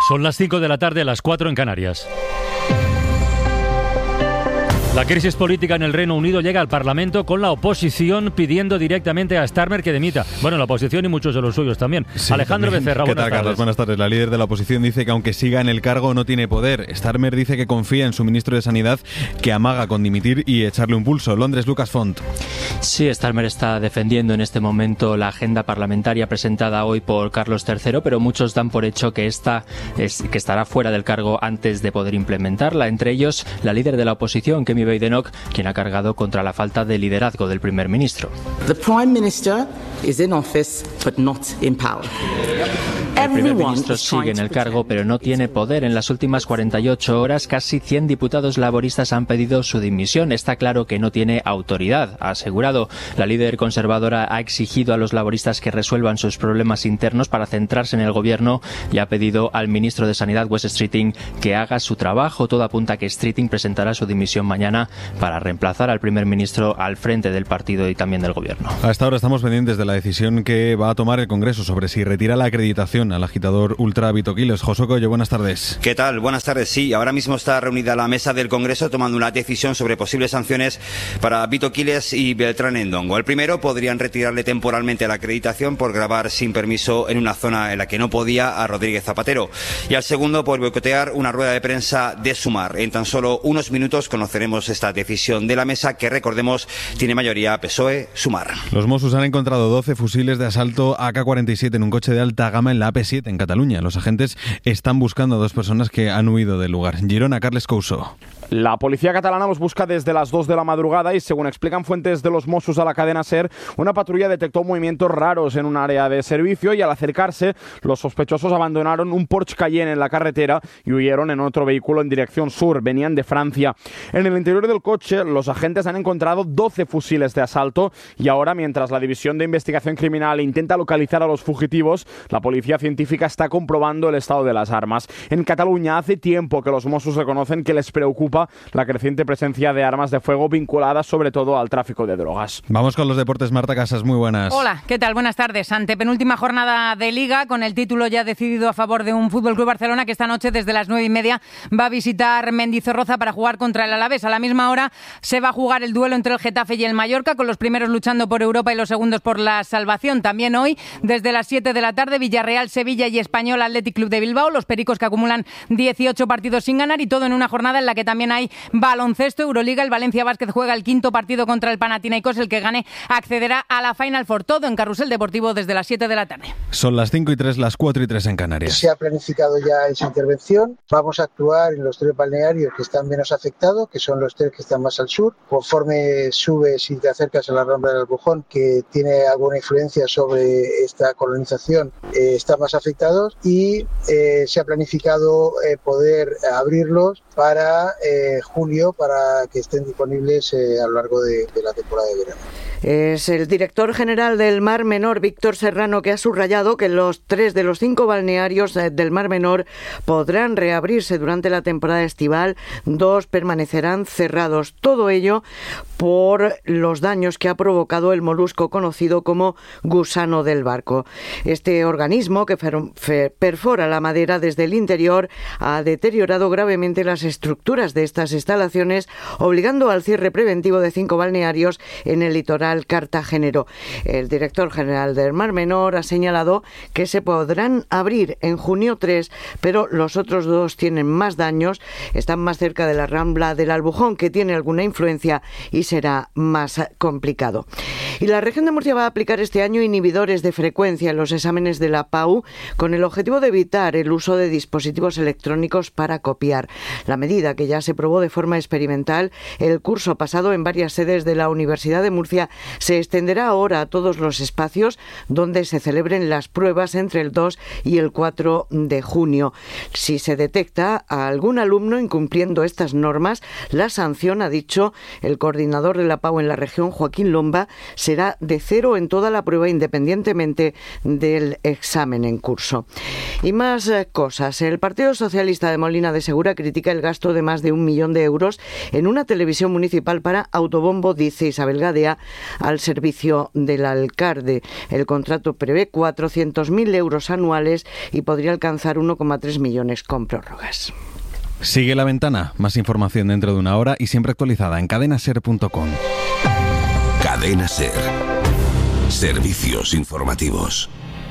Son las 5 de la tarde, las 4 en Canarias. La crisis política en el Reino Unido llega al Parlamento con la oposición pidiendo directamente a Starmer que dimita. Bueno, la oposición y muchos de los suyos también. Sí, Alejandro Becerra, buenas tardes. Carlos? Buenas tardes. La líder de la oposición dice que aunque siga en el cargo no tiene poder. Starmer dice que confía en su ministro de Sanidad, que amaga con dimitir y echarle un pulso. Londres, Lucas Font. Sí, Starmer está defendiendo en este momento la agenda parlamentaria presentada hoy por Carlos III, pero muchos dan por hecho que estará fuera del cargo antes de poder implementarla. Entre ellos, la líder de la oposición, Kemi Badenoch, quien ha cargado contra la falta de liderazgo del primer ministro. The Prime Minister is in office, but not in power. El primer ministro sigue en el cargo, pero no tiene poder. En las últimas 48 horas, casi 100 diputados laboristas han pedido su dimisión. Está claro que no tiene autoridad, ha asegurado. La líder conservadora ha exigido a los laboristas que resuelvan sus problemas internos para centrarse en el gobierno y ha pedido al ministro de Sanidad, Wes Streeting, que haga su trabajo. Todo apunta a que Streeting presentará su dimisión mañana para reemplazar al primer ministro al frente del partido y también del gobierno. A esta hora estamos pendientes de la decisión que va a tomar el Congreso sobre si retira la acreditación al agitador ultra Vito Quiles. José Coello, buenas tardes. ¿Qué tal? Buenas tardes. Sí, ahora mismo está reunida la mesa del Congreso tomando una decisión sobre posibles sanciones para Vito Quiles y Beltrán Endongo. El primero, podrían retirarle temporalmente la acreditación por grabar sin permiso en una zona en la que no podía a Rodríguez Zapatero. Y al segundo, por boicotear una rueda de prensa de Sumar. En tan solo unos minutos conoceremos esta decisión de la mesa que, recordemos, tiene mayoría PSOE-Sumar. Los Mossos han encontrado 12 fusiles de asalto AK-47 en un coche de alta gama en la AP7 en Cataluña. Los agentes están buscando a 2 personas que han huido del lugar. Girona, Carles Couso. La policía catalana los busca desde las 2 de la madrugada y, según explican fuentes de los Mossos a la cadena SER, una patrulla detectó movimientos raros en un área de servicio y al acercarse, los sospechosos abandonaron un Porsche Cayenne en la carretera y huyeron en otro vehículo en dirección sur. Venían de Francia. En el interior del coche, los agentes han encontrado 12 fusiles de asalto y ahora, mientras la División de Investigación Criminal intenta localizar a los fugitivos, la policía científica está comprobando el estado de las armas. En Cataluña hace tiempo que los Mossos reconocen que les preocupa la creciente presencia de armas de fuego vinculadas sobre todo al tráfico de drogas. Vamos con los deportes. Marta Casas, muy buenas. Hola, ¿qué tal? Buenas tardes. Antepenúltima jornada de Liga, con el título ya decidido a favor de un FC Barcelona que esta noche desde las 9:30 va a visitar Mendizorroza para jugar contra el Alavés. A la misma hora se va a jugar el duelo entre el Getafe y el Mallorca, con los primeros luchando por Europa y los segundos por la salvación. También hoy, desde las 7 de la tarde, Villarreal, Sevilla y Español Athletic Club de Bilbao, los pericos que acumulan 18 partidos sin ganar, y todo en una jornada en la que también hay baloncesto, Euroliga. El Valencia Basket juega el 5º partido contra el Panathinaikos. El que gane accederá a la Final Four. Todo en Carrusel Deportivo desde las 7 de la tarde. Son las 5:03, las 4:03 en Canarias. Se ha planificado ya esa intervención. Vamos a actuar en los 3 balnearios que están menos afectados, que son los 3 que están más al sur. Conforme subes y te acercas a la Rambla del Albujón, que tiene alguna influencia sobre esta colonización, están más afectados, y se ha planificado poder abrirlos para julio, para que estén disponibles a lo largo de la temporada de verano. Es el director general del Mar Menor, Víctor Serrano, que ha subrayado que los 3 de los 5 balnearios del Mar Menor podrán reabrirse durante la temporada estival, 2 permanecerán cerrados. Todo ello por los daños que ha provocado el molusco conocido como gusano del barco. Este organismo, que perfora la madera desde el interior, ha deteriorado gravemente las estructuras de estas instalaciones, obligando al cierre preventivo de 5 balnearios en el litoral cartagenero. El director general del Mar Menor ha señalado que se podrán abrir en junio 3, pero los otros 2 tienen más daños, están más cerca de la Rambla del Albujón, que tiene alguna influencia, y será más complicado. Y la región de Murcia va a aplicar este año inhibidores de frecuencia en los exámenes de la PAU, con el objetivo de evitar el uso de dispositivos electrónicos para copiar. La medida, que ya se probó de forma experimental el curso pasado en varias sedes de la Universidad de Murcia, se extenderá ahora a todos los espacios donde se celebren las pruebas entre el 2 y el 4 de junio. Si se detecta a algún alumno incumpliendo estas normas, la sanción, ha dicho el coordinador de la PAU en la región, Joaquín Lomba, será de 0 en toda la prueba, independientemente del examen en curso. Y más cosas. El Partido Socialista de Molina de Segura critica el gasto de más de 1 millón de euros en una televisión municipal para autobombo, dice Isabel Gadea, al servicio del alcalde. El contrato prevé 400.000 euros anuales y podría alcanzar 1,3 millones con prórrogas. Sigue La Ventana, más información dentro de una hora y siempre actualizada en cadenaser.com. Cadena Ser. Servicios informativos.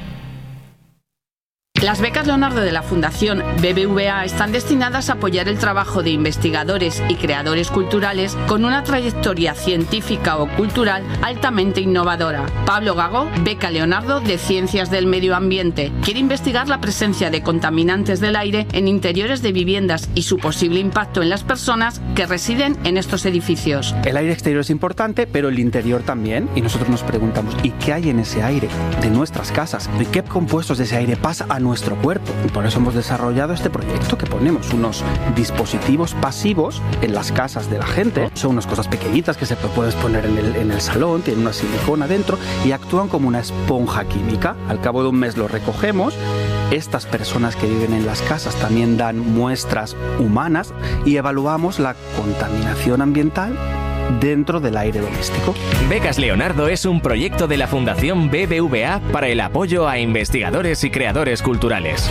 Las becas Leonardo de la Fundación BBVA están destinadas a apoyar el trabajo de investigadores y creadores culturales con una trayectoria científica o cultural altamente innovadora. Pablo Gago, beca Leonardo de Ciencias del Medio Ambiente, quiere investigar la presencia de contaminantes del aire en interiores de viviendas y su posible impacto en las personas que residen en estos edificios. El aire exterior es importante, pero el interior también. Y nosotros nos preguntamos, ¿y qué hay en ese aire de nuestras casas? ¿Y qué compuestos de ese aire pasa a nuestro cuerpo? Y por eso hemos desarrollado este proyecto, que ponemos unos dispositivos pasivos en las casas de la gente. Son unas cosas pequeñitas que se puedes poner en el salón, tienen una silicona dentro y actúan como una esponja química. Al cabo de un mes lo recogemos. Estas personas que viven en las casas también dan muestras humanas y evaluamos la contaminación ambiental dentro del aire doméstico. Becas Leonardo es un proyecto de la Fundación BBVA para el apoyo a investigadores y creadores culturales.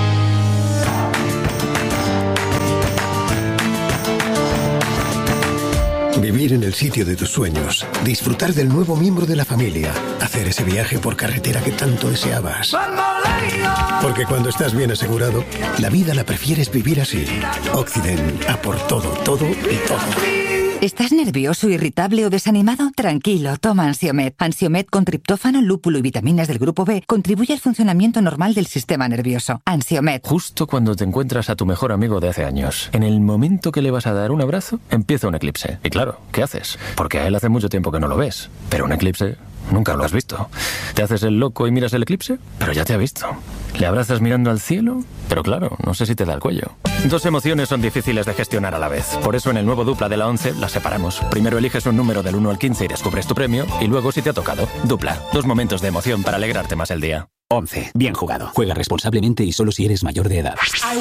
Vivir en el sitio de tus sueños, disfrutar del nuevo miembro de la familia, hacer ese viaje por carretera que tanto deseabas. Porque cuando estás bien asegurado, la vida la prefieres vivir así. Occident, a por todo, todo y todo. ¿Estás nervioso, irritable o desanimado? Tranquilo, toma Ansiomed. Ansiomed con triptófano, lúpulo y vitaminas del grupo B contribuye al funcionamiento normal del sistema nervioso. Ansiomed. Justo cuando te encuentras a tu mejor amigo de hace años, en el momento que le vas a dar un abrazo, empieza un eclipse. Y claro, ¿qué haces? Porque a él hace mucho tiempo que no lo ves. Pero un eclipse nunca lo has visto. ¿Te haces el loco y miras el eclipse? Pero ya te ha visto. ¿Le abrazas mirando al cielo? Pero claro, no sé si te da el cuello. Dos emociones son difíciles de gestionar a la vez. Por eso en el nuevo Dupla de la 11 las separamos. Primero eliges un número del 1 al 15 y descubres tu premio. Y luego si te ha tocado. Dupla. Dos momentos de emoción para alegrarte más el día. 11. Bien jugado. Juega responsablemente y solo si eres mayor de edad.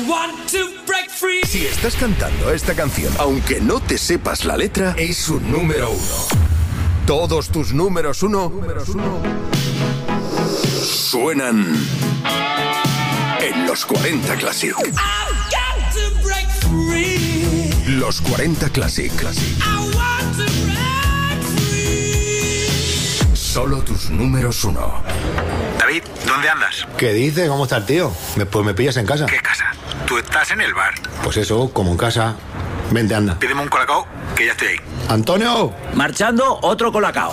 Si estás cantando esta canción, aunque no te sepas la letra, es un número 1. Todos tus números 1 suenan en los 40 Classic. Los 40 Classic. Solo tus números 1. David, ¿dónde andas? ¿Qué dices? ¿Cómo está el tío? Pues me pillas en casa. ¿Qué casa? Tú estás en el bar. Pues eso, como en casa. Vente, anda. Pídeme un colacao, que ya estoy ahí. ¡Antonio! Marchando, otro colacao.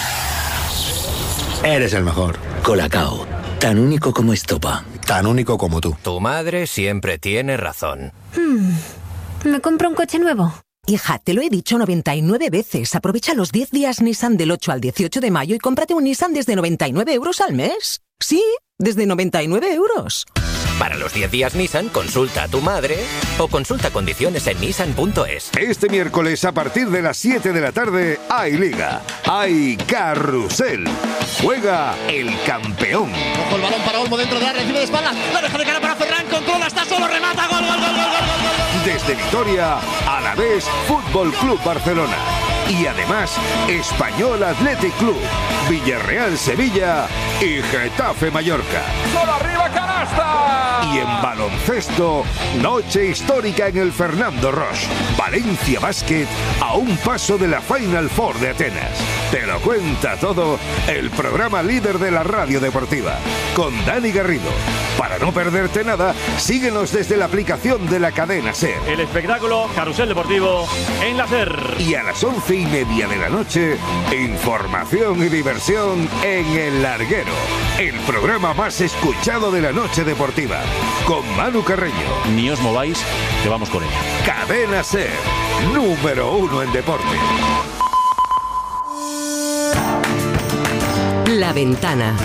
Eres el mejor. Colacao, tan único como estopa. Tan único como tú. Tu madre siempre tiene razón. ¿Me compro un coche nuevo? Hija, te lo he dicho 99 veces. Aprovecha los 10 días Nissan del 8 al 18 de mayo y cómprate un Nissan desde 99 euros al mes. Sí, desde 99 euros. Para los 10 días Nissan, consulta a tu madre o consulta condiciones en nissan.es. Este miércoles a partir de las 7 de la tarde hay Liga, hay Carrusel. Juega el campeón. Ojo el balón para Olmo dentro de la recibe de espaldas. La deja de cara para Ferran, controla, está solo, remata, gol, gol, gol, gol, gol, gol. Desde Vitoria, Alavés Fútbol Club Barcelona. Y además, Español Athletic Club, Villarreal Sevilla y Getafe Mallorca. ¡Solo arriba, canasta! Y en baloncesto, noche histórica en el Fernando Roche. Valencia Basket a un paso de la Final Four de Atenas. Te lo cuenta todo el programa líder de la radio deportiva, con Dani Garrido. Para no perderte nada, síguenos desde la aplicación de la cadena SER. El espectáculo Carrusel Deportivo en la SER. Y a las 11:30 de la noche, información y diversión en El Larguero, el programa más escuchado de la noche deportiva, con Manu Carreño. Ni os mováis, que vamos con ella. Cadena SER, número 1 en deporte. La Ventana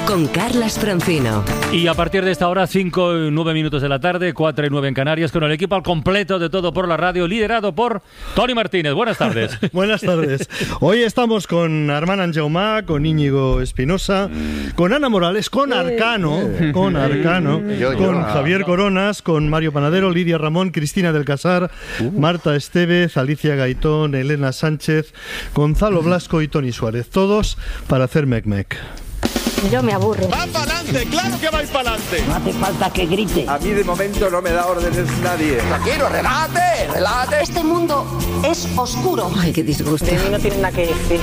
con Carlas Francino. Y a partir de esta hora, 5 y 9 minutos de la tarde, 4 y 9 en Canarias, con el equipo al completo de Todo por la Radio, liderado por Toni Martínez. Buenas tardes. Buenas tardes. Hoy estamos con Armand Anjaumà, con Íñigo Espinosa, con Ana Morales, con Arcano, con Javier Coronas, con Mario Panadero, Lidia Ramón, Cristina del Casar, Marta Estevez, Alicia Gaitón, Elena Sánchez, Gonzalo Blasco y Toni Suárez. Todos para hacer Mec-Mec. Yo me aburro. ¡Va para adelante! ¡Claro que vais para adelante! No hace falta que grite. A mí de momento no me da órdenes nadie. Tranquilo, relájate. Este mundo es oscuro. Ay, qué disgusto. De mí no tienen nada que decir.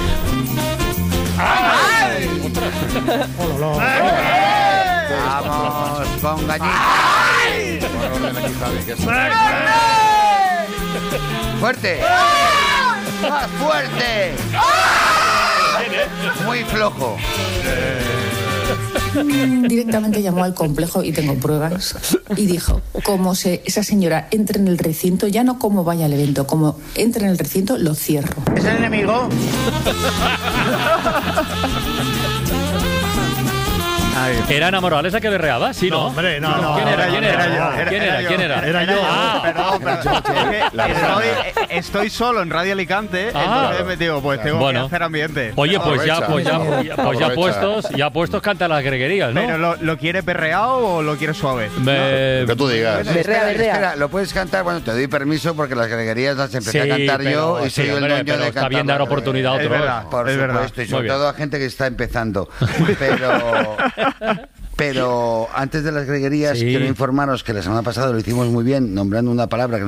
¡Ay! Vamos, con gañita. ¡Fuerte! ¡Más fuerte! Muy flojo. Directamente llamó al complejo, y tengo pruebas, y dijo, como esa señora entre en el recinto, ya no como vaya al evento, como entre en el recinto, lo cierro. ¿Es el enemigo? ¿Era Ana Morales la que berreaba? Sí, ¿no? Hombre, no. ¿Quién era? Era yo. Perdón, estoy solo en Radio Alicante, entonces me digo, pues tengo que hacer ambiente. Oye, pues ya puestos canta las greguerías, ¿no? ¿Pero lo quieres perreado o lo quieres suave? Que tú digas. Espera, lo puedes cantar, bueno, te doy permiso porque las greguerías las empecé a cantar yo y soy el dueño de cantar. Está bien dar oportunidad a otros. Por supuesto, y sobre todo a gente que está empezando. Pero antes de las greguerías, quiero informaros que la semana pasada lo hicimos muy bien, nombrando una palabra que